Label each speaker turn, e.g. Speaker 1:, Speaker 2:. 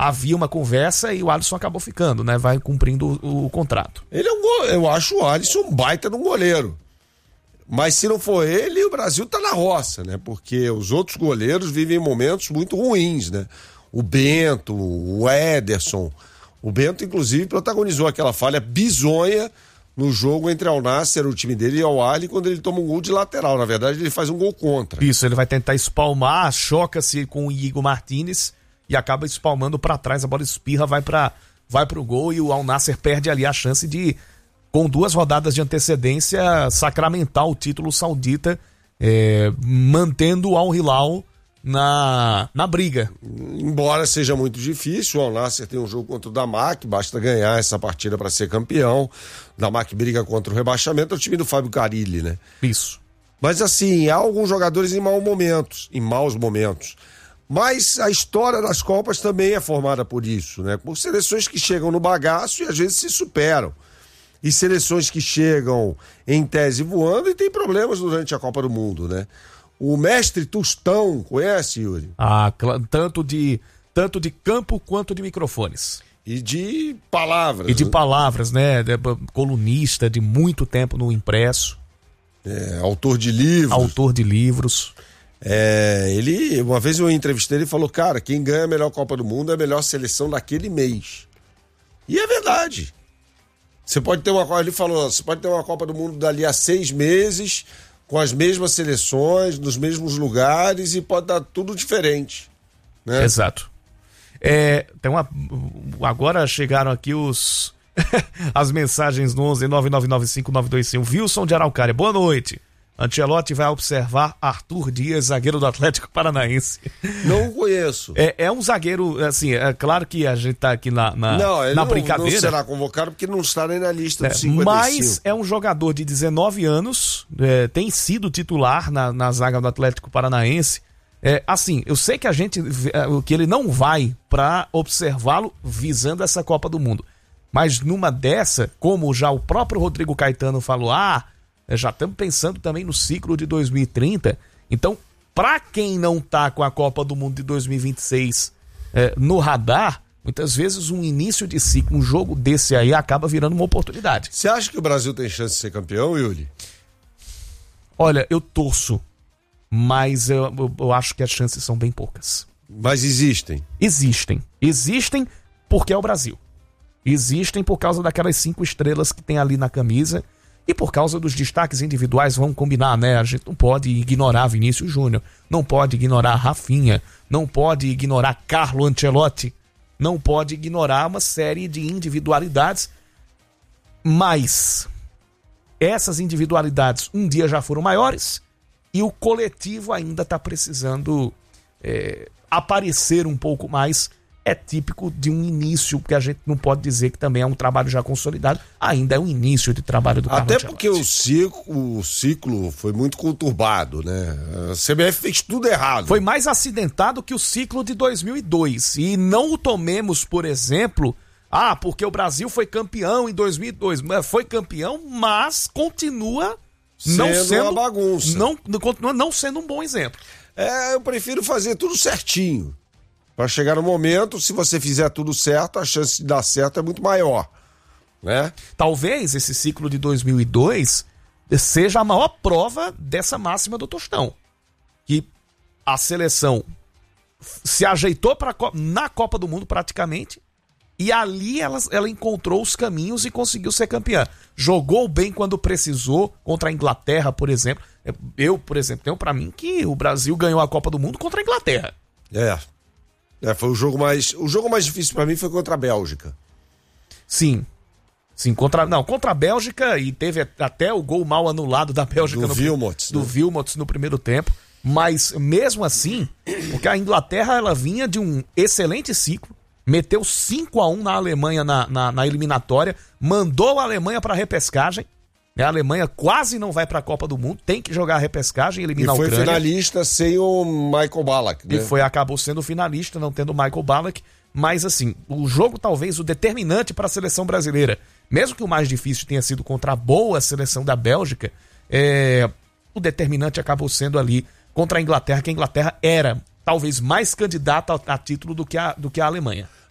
Speaker 1: havia uma conversa e o Alisson acabou ficando, né? Vai cumprindo o contrato.
Speaker 2: Ele é eu acho o Alisson um baita de um goleiro. Mas se não for ele, o Brasil tá na roça, né? Porque os outros goleiros vivem momentos muito ruins, né? O Bento, o Ederson. O Bento, inclusive, protagonizou aquela falha bizonha no jogo entre Al Nassr, o time dele, e Al Ahly, quando ele toma um gol de lateral. Na verdade, ele faz um gol contra.
Speaker 1: Isso, ele vai tentar espalmar, choca-se com o Igor Martínez e acaba espalmando para trás, a bola espirra, vai pro gol e o Al Nassr perde ali a chance de, com 2 rodadas de antecedência, sacramentar o título saudita, mantendo o Al Hilal na briga.
Speaker 2: Embora seja muito difícil, o Al Nassr tem um jogo contra o Damak, basta ganhar essa partida para ser campeão. O Damak briga contra o rebaixamento, é o time do Fábio Carilli, né?
Speaker 1: Isso.
Speaker 2: Mas assim, há alguns jogadores em maus momentos. Mas a história das Copas também é formada por isso, né? Por seleções que chegam no bagaço e às vezes se superam. E seleções que chegam em tese voando e tem problemas durante a Copa do Mundo, né? O mestre Tostão, conhece, Yuri?
Speaker 1: Tanto de campo quanto de microfones.
Speaker 2: E de palavras.
Speaker 1: E de palavras, né? Colunista de muito tempo no impresso.
Speaker 2: Autor de livros.
Speaker 1: Autor de livros.
Speaker 2: Uma vez eu entrevistei ele e falou, cara, quem ganha a melhor Copa do Mundo é a melhor seleção daquele mês. E é verdade. Ele falou, você pode ter uma Copa do Mundo dali a 6 meses, com as mesmas seleções, nos mesmos lugares, e pode dar tudo diferente, né?
Speaker 1: Exato. Agora chegaram aqui as mensagens no 11-9995-921. Wilson de Araucária, boa noite. Ancelotti vai observar Arthur Dias, zagueiro do Atlético Paranaense.
Speaker 2: Não conheço.
Speaker 1: É um zagueiro, assim, é claro que a gente tá aqui na brincadeira.
Speaker 2: Não será convocado porque não está nem na lista dos 55.
Speaker 1: Mas é um jogador de 19 anos, tem sido titular na zaga do Atlético Paranaense. Assim, eu sei que que ele não vai para observá-lo visando essa Copa do Mundo. Mas numa dessa, como já o próprio Rodrigo Caetano falou, já estamos pensando também no ciclo de 2030. Então, para quem não tá com a Copa do Mundo de 2026 no radar, muitas vezes um início de ciclo, um jogo desse aí acaba virando uma oportunidade.
Speaker 2: Você acha que o Brasil tem chance de ser campeão, Yuri?
Speaker 1: Olha, eu torço, mas eu acho que as chances são bem poucas.
Speaker 2: Mas existem?
Speaker 1: Existem porque é o Brasil. Existem por causa daquelas 5 estrelas que tem ali na camisa. E por causa dos destaques individuais, vamos combinar, né? A gente não pode ignorar Vinícius Júnior, não pode ignorar Rafinha, não pode ignorar Carlo Ancelotti, não pode ignorar uma série de individualidades, mas essas individualidades um dia já foram maiores e o coletivo ainda está precisando aparecer um pouco mais. É típico de um início, porque a gente não pode dizer que também é um trabalho já consolidado, ainda é um início de trabalho do Carlo Ancelotti.
Speaker 2: Até porque o ciclo foi muito conturbado, né? A CBF fez tudo errado.
Speaker 1: Foi mais acidentado que o ciclo de 2002. E não o tomemos, por exemplo, porque o Brasil foi campeão em 2002. Foi campeão, mas continua não sendo
Speaker 2: uma bagunça.
Speaker 1: Continua não sendo um bom exemplo.
Speaker 2: Eu prefiro fazer tudo certinho. Para chegar no momento, se você fizer tudo certo, a chance de dar certo é muito maior, né?
Speaker 1: Talvez esse ciclo de 2002 seja a maior prova dessa máxima do Tostão. Que a seleção se ajeitou na Copa do Mundo praticamente e ali ela encontrou os caminhos e conseguiu ser campeã. Jogou bem quando precisou, contra a Inglaterra, por exemplo. Eu, por exemplo, tenho para mim que o Brasil ganhou a Copa do Mundo contra a Inglaterra.
Speaker 2: Foi o jogo mais difícil pra mim foi contra a Bélgica.
Speaker 1: Sim, contra a Bélgica, e teve até o gol mal anulado da Bélgica
Speaker 2: do
Speaker 1: Wilmots no primeiro tempo, mas mesmo assim, porque a Inglaterra ela vinha de um excelente ciclo, meteu 5-1 na Alemanha na eliminatória, mandou a Alemanha pra repescagem. A Alemanha quase não vai para a Copa do Mundo, tem que jogar a repescagem e eliminar a Ucrânia.
Speaker 2: E foi finalista sem o Michael Ballack, né?
Speaker 1: Acabou sendo finalista, não tendo o Michael Ballack. Mas assim, o jogo talvez o determinante para a seleção brasileira, mesmo que o mais difícil tenha sido contra a boa seleção da Bélgica, o determinante acabou sendo ali contra a Inglaterra, que a Inglaterra era talvez mais candidata a título do que a Alemanha.